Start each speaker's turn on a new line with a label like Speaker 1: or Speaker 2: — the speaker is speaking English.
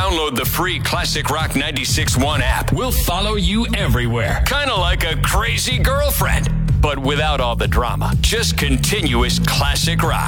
Speaker 1: Download the free Classic Rock 96.1 app. We'll follow you everywhere. Kind of like a crazy girlfriend, but without all the drama. Just continuous classic rock.